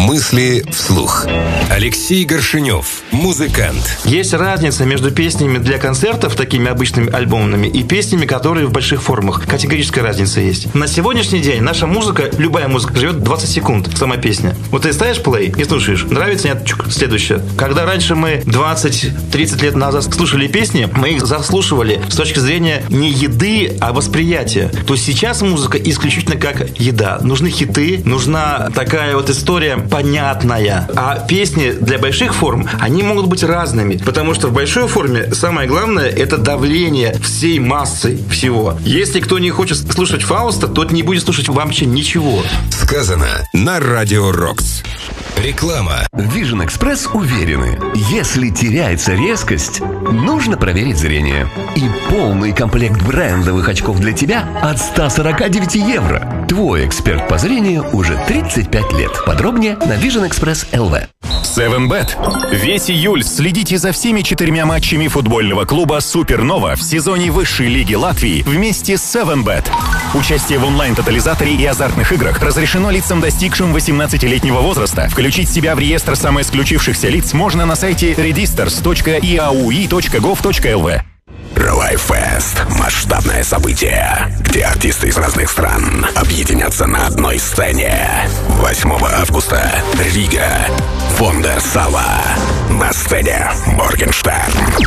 Мысли вслух. Алексей Горшенев, музыкант. Есть разница между песнями для концертов, такими обычными альбомными, и песнями, которые в больших формах. Категорическая разница есть. На сегодняшний день наша музыка, любая музыка, живет 20 секунд, сама песня. Вот ты ставишь плей и слушаешь. Нравится, нет? Чук, следующее. Когда раньше мы 20-30 лет назад слушали песни, мы их заслушивали с точки зрения не еды, а восприятия. То есть сейчас музыка исключительно как еда. Нужны хиты, нужна такая вот история понятная. А песни для больших форм, они могут быть разными. Потому что в большой форме самое главное – это давление всей массы всего. Если кто не хочет слушать Фауста, тот не будет слушать вообще ничего. Сказано на Радио Рокс. Реклама. Vision Express уверены, если теряется резкость, нужно проверить зрение. И полный комплект брендовых очков для тебя от 149 евро. Твой эксперт по зрению уже 35 лет. Подробнее на Vision Express LV. 7bet. Весь июль следите за всеми 4 матчами футбольного клуба «Супернова» в сезоне высшей лиги Латвии вместе с 7bet. Участие в онлайн-тотализаторе и азартных играх разрешено лицам, достигшим 18-летнего возраста. Включить себя в реестр самоисключившихся лиц можно на сайте registers.iaui.gov.lv. Релайфест – масштабное событие, где артисты из разных стран объединятся на одной сцене. 8 августа Рига, Фондер Сала. На сцене Моргенштерн.